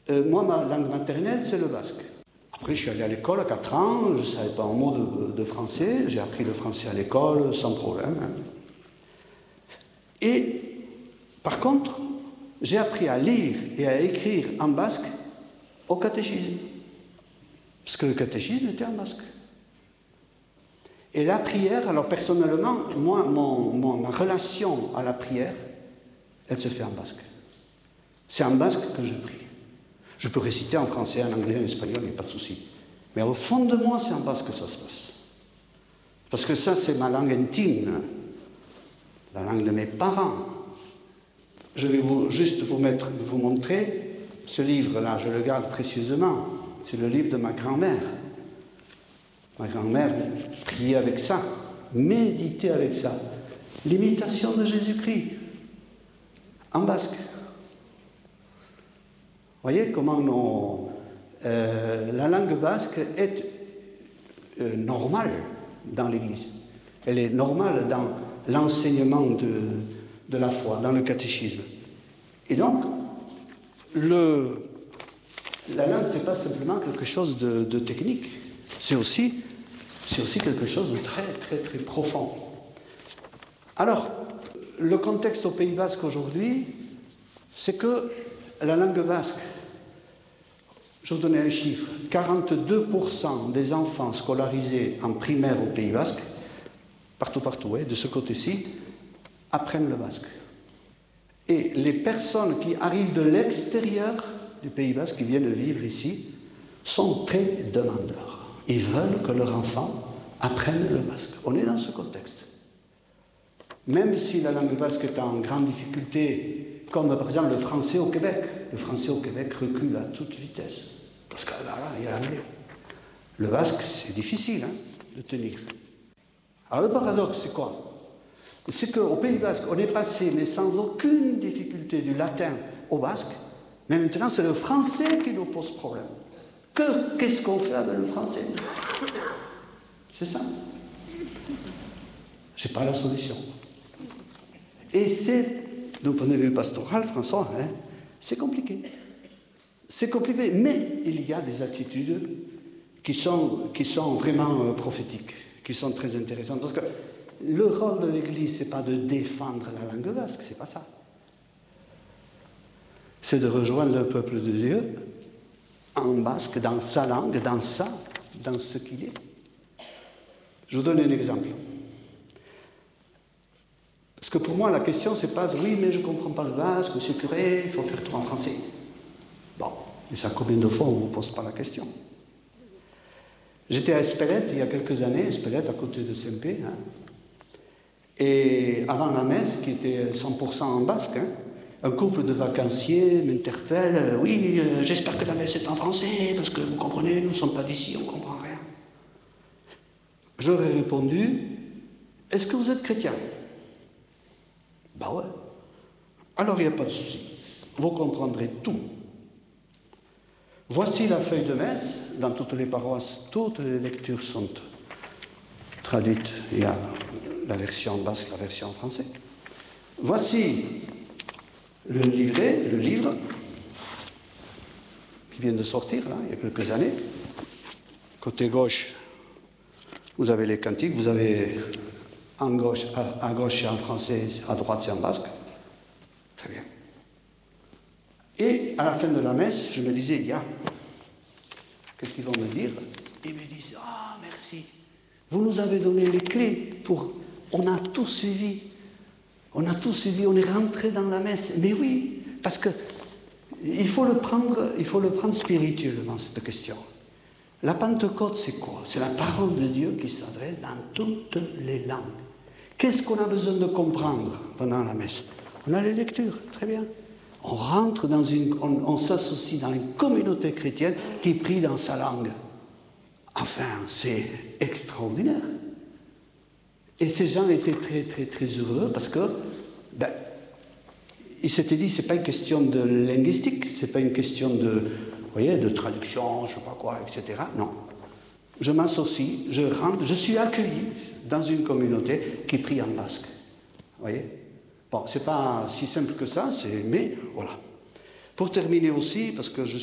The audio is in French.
Moi, ma langue maternelle, c'est le basque. Après, je suis allé à l'école à 4 ans, je ne savais pas un mot de français, j'ai appris le français à l'école sans problème. Et, par contre, j'ai appris à lire et à écrire en basque au catéchisme. Parce que le catéchisme était en basque. Et la prière, alors personnellement, moi, ma relation à la prière, elle se fait en basque. C'est en basque que je prie. Je peux réciter en français, en anglais, en espagnol, il n'y a pas de souci. Mais au fond de moi, c'est en basque que ça se passe. Parce que ça, c'est ma langue intime, la langue de mes parents. Je vais juste vous montrer ce livre-là, je le garde précieusement. C'est le livre de ma grand-mère. Ma grand-mère priait avec ça, méditait avec ça. L'imitation de Jésus-Christ, en basque. Vous voyez comment la langue basque est normale dans l'Église. Elle est normale dans l'enseignement de la foi, dans le catéchisme. Et donc, la langue, ce n'est pas simplement quelque chose de technique, c'est aussi quelque chose de très, très, très profond. Alors, le contexte au Pays basque aujourd'hui, c'est que la langue basque, je vais vous donner un chiffre, 42% des enfants scolarisés en primaire au Pays basque, partout, de ce côté-ci, apprennent le basque. Et les personnes qui arrivent de l'extérieur du Pays basque, qui viennent vivre ici, sont très demandeurs. Ils veulent que leur enfant apprenne le basque. On est dans ce contexte. Même si la langue basque est en grande difficulté, comme par exemple le français au Québec. Le français au Québec recule à toute vitesse. Parce que là, il y a l'anglais. Le basque, c'est difficile de tenir. Alors le paradoxe, c'est quoi? C'est qu'au Pays basque, on est passé, mais sans aucune difficulté, du latin au basque, mais maintenant c'est le français qui nous pose problème. Qu'est-ce qu'on fait avec le français? C'est ça. Je n'ai pas la solution. Et c'est, d'un point de vue pastoral, François, c'est compliqué. C'est compliqué, mais il y a des attitudes qui sont vraiment prophétiques, qui sont très intéressantes. Parce que le rôle de l'Église, ce n'est pas de défendre la langue basque, c'est pas ça. C'est de rejoindre le peuple de Dieu en basque, dans sa langue, dans ce qu'il est. Je vous donne un exemple. Parce que pour moi, la question, c'est pas « oui, mais je ne comprends pas le basque, monsieur curé, il faut faire tout en français ». Bon, et ça, combien de fois on ne vous pose pas la question? J'étais à Espelette, il y a quelques années, Espelette, à côté de Saint-Pé, et avant la messe, qui était 100% en basque, un couple de vacanciers m'interpelle « oui, j'espère que la messe est en français, parce que vous comprenez, nous ne sommes pas d'ici, on ne comprend rien ». J'aurais répondu « est-ce que vous êtes chrétien ?» Ben ouais. Alors il n'y a pas de souci. Vous comprendrez tout. Voici la feuille de messe. Dans toutes les paroisses, toutes les lectures sont traduites. Il y a la version basque, la version française. Voici le livre qui vient de sortir, là, il y a quelques années. Côté gauche, vous avez les cantiques, vous avez à gauche c'est en français, à droite c'est en basque. Très bien. Et à la fin de la messe, je me disais, qu'est-ce qu'ils vont me dire? Ils me disent, ah, merci, vous nous avez donné les clés on a tout suivi, on est rentré dans la messe. Mais oui, parce que il faut le prendre spirituellement, cette question. La Pentecôte, c'est quoi? C'est la parole de Dieu qui s'adresse dans toutes les langues. Qu'est-ce qu'on a besoin de comprendre pendant la messe? On a les lectures, très bien. On rentre on s'associe dans une communauté chrétienne qui prie dans sa langue. Enfin, c'est extraordinaire. Et ces gens étaient très, très, très heureux parce que, ils s'étaient dit, c'est pas une question de linguistique, c'est pas une question de traduction, je sais pas quoi, etc. Non. Je m'associe, je rentre, je suis accueilli dans une communauté qui prie en basque. Vous voyez? Bon, c'est pas si simple que ça, mais voilà. Pour terminer aussi, parce que je